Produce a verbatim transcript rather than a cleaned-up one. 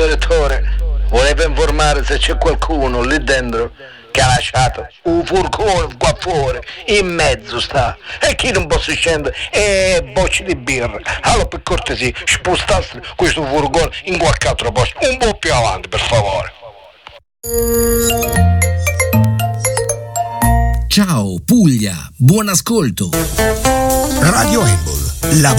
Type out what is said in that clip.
direttore, volevo informare se c'è qualcuno lì dentro che ha lasciato un furgone qua fuori, in mezzo sta, e chi non possa scendere, e bocce di birra. Allora per cortesia, spostaste questo furgone in qualche altro posto, un po' più avanti per favore. Ciao Puglia, buon ascolto. Radio Embol, la